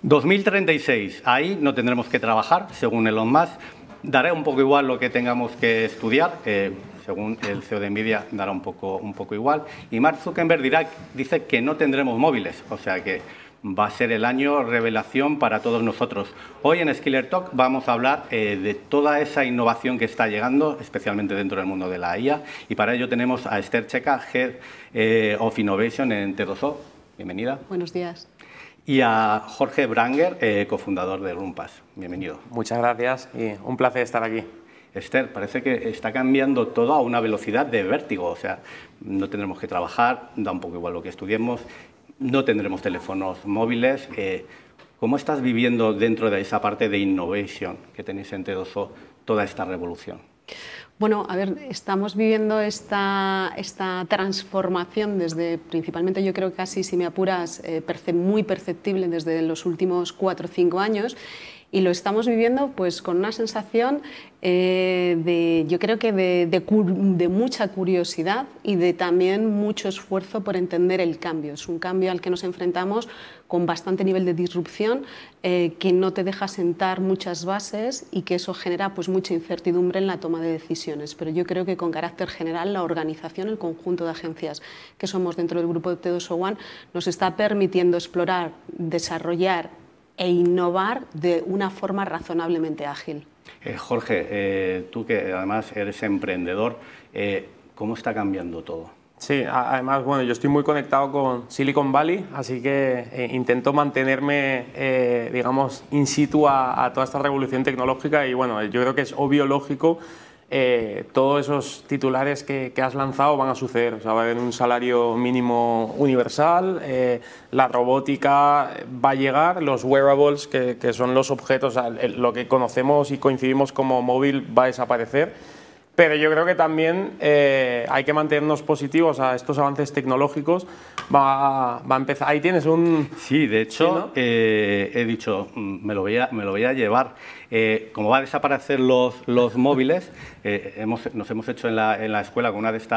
2036, ahí no tendremos que trabajar, según Elon Musk. Dará un poco igual lo que tengamos que estudiar, según el CEO de Nvidia, dará un poco igual. Y Mark Zuckerberg dice que no tendremos móviles, o sea que va a ser el año revelación para todos nosotros. Hoy en Skiller Talk vamos a hablar de toda esa innovación que está llegando, especialmente dentro del mundo de la IA, y para ello tenemos a Esther Checa, Head of Innovation en T2O. Bienvenida. Buenos días. Y a Jorge Branger, cofundador de Runpass. Bienvenido. Muchas gracias y un placer estar aquí. Esther, parece que está cambiando todo a una velocidad de vértigo, o sea, no tendremos que trabajar, da un poco igual lo que estudiemos, no tendremos teléfonos móviles. ¿Cómo estás viviendo dentro de esa parte de innovation que tenéis en T2O toda esta revolución? Bueno, a ver, estamos viviendo esta transformación desde, principalmente yo creo casi, si me apuras, muy perceptible desde los últimos 4 o 5 años, y lo estamos viviendo pues con una sensación yo creo que de mucha curiosidad y de también mucho esfuerzo por entender el cambio. Es un cambio al que nos enfrentamos con bastante nivel de disrupción, que no te deja sentar muchas bases y que eso genera pues mucha incertidumbre en la toma de decisiones. Pero yo creo que con carácter general la organización, el conjunto de agencias que somos dentro del grupo de T2O One nos está permitiendo explorar, desarrollar e innovar de una forma razonablemente ágil. Jorge, tú que además eres emprendedor, ¿cómo está cambiando todo? Sí, además, bueno, yo estoy muy conectado con Silicon Valley, así que intento mantenerme, digamos, in situ a toda esta revolución tecnológica y, bueno, yo creo que es obvio, lógico, todos esos titulares que has lanzado van a suceder. O sea, va a haber un salario mínimo universal, la robótica va a llegar, los wearables, que son los objetos, o sea, lo que conocemos y coincidimos como móvil va a desaparecer. Pero yo creo que también hay que mantenernos positivos a estos avances tecnológicos. Va a empezar. Ahí tienes un... Sí, de hecho, ¿sí, no? He dicho, me lo voy a llevar. Como va a desaparecer los móviles, nos hemos hecho en la escuela con una de estas